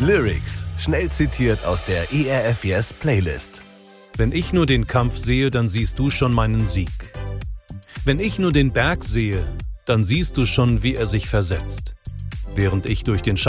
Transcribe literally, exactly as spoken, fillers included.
Lyrics, schnell zitiert aus der E R F Yes Playlist. Wenn ich nur den Kampf sehe, dann siehst du schon meinen Sieg. Wenn ich nur den Berg sehe, dann siehst du schon, wie er sich versetzt. Während ich durch den Schatten